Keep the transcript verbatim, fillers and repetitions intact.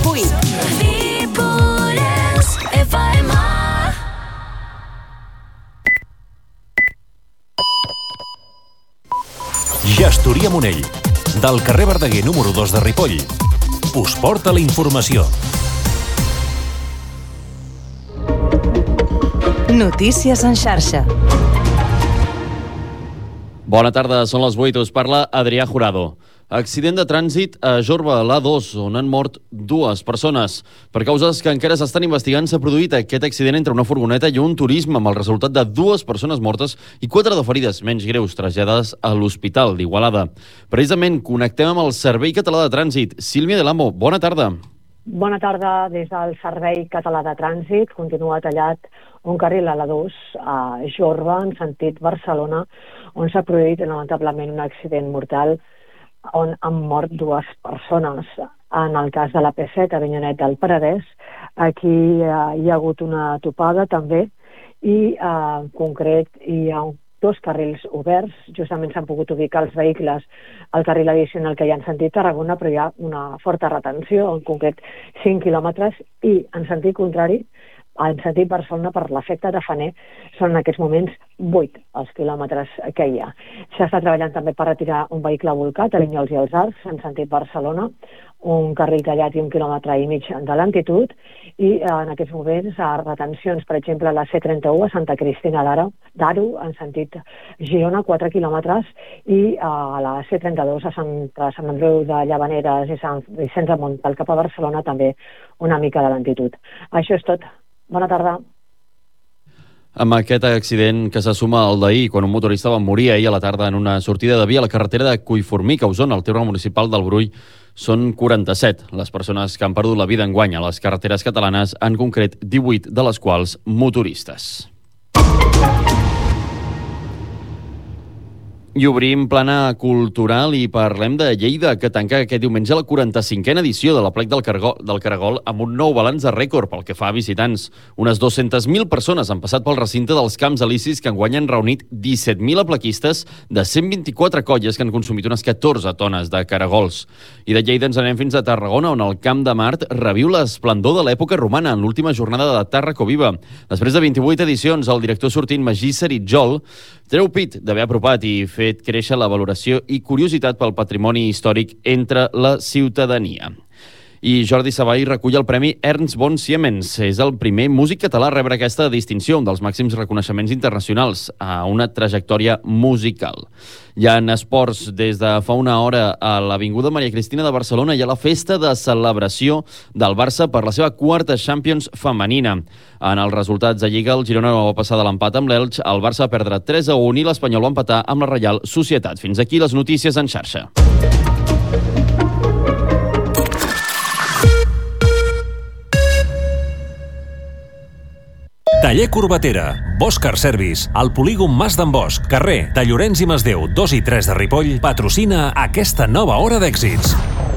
vuit. Ripollès F M. Gestoria Monell, del carrer Verdaguer número dos de Ripoll, us porta la informació. Notícies en xarxa. Bona tarda, són les vuit, us parla Adrià Jurado. Accident de trànsit a Jorba, l'A dos, on han mort dues persones. Per causes que encara s'estan investigant, s'ha produït aquest accident entre una furgoneta i un turisme, amb el resultat de dues persones mortes i quatre de ferides menys greus, traslladades a l'Hospital d'Igualada. Precisament, connectem amb el Servei Català de Trànsit. Sílvia de l'Amo, bona tarda. Bona tarda. Des del Servei Català de Trànsit continua tallat un carril a l'A dos a Jorba, en sentit Barcelona, on s'ha produït lamentablement un accident mortal on han mort dues persones. En el cas de l'A P set a Avinyonet del Penedès, aquí eh, hi ha hagut una topada també i eh, en concret hi ha dos carrils oberts. Justament s'han pogut ubicar els vehicles al carril addicional que hi ha en sentit Tarragona, però hi ha una forta retenció, en concret cinc quilòmetres, i en sentit contrari, en sentit Barcelona, per l'efecte de Faner, són en aquests moments vuit els quilòmetres que hi ha. S'està treballant també per retirar un vehicle volcat a Linyols i els Arcs, en sentit Barcelona, un carril tallat i un quilòmetre i mig de lentitud, i en aquests moments a retencions, per exemple, a la C trenta-u a Santa Cristina d'Aro, en sentit Girona, quatre quilòmetres, i a la C trenta-dos a Sant, a Sant Andreu de Llavaneres i Sant Vicenç de Montalt cap a Barcelona, també una mica de lentitud. Això és tot. Bona tarda. Amb aquest accident que se suma al d'ahir, quan un motorista va morir ahir a la tarda en una sortida de via a la carretera de Collformic, a Osona, al terme municipal del Brull, són quaranta-set les persones que han perdut la vida enguany a les carreteres catalanes, en concret divuit de les quals motoristes. I obrim plana cultural i parlem de Lleida, que tanca aquest diumenge la quaranta-cinquena edició de la Plec del Cargol, del Caragol, amb un nou balanç de rècord pel que fa a visitants. Unes dues-centes mil persones han passat pel recinte dels Camps Elisis, que enguany han reunit disset mil aplequistes de cent vint-i-quatre colles que han consumit unes catorze tones de caragols. I de Lleida ens anem fins a Tarragona, on el Camp de Mart reviu l'esplendor de l'època romana en l'última jornada de Tàrraco Viva. Després de vint-i-vuit edicions, el director sortint Magí Seritjol treu pit d'haver apropat i fet créixer la valoració i curiositat pel patrimoni històric entre la ciutadania. I Jordi Savall recull el Premi Ernst von Siemens. És el primer músic català a rebre aquesta distinció, un dels màxims reconeixements internacionals a una trajectòria musical. I en esports, des de fa una hora a l'Avinguda Maria Cristina de Barcelona hi ha la festa de celebració del Barça per la seva quarta Champions femenina. En els resultats de Lliga, el Girona no va passar de l'empat amb l'Elx, el Barça va perdre tres a un i l'Espanyol va empatar amb la Reial Societat. Fins aquí les notícies en xarxa. Taller Corbatera, Bosch Car Service, al polígon Mas d'en Bosch, carrer de Llorenç i Masdeu dos i tres de Ripoll, patrocina aquesta nova hora d'èxits.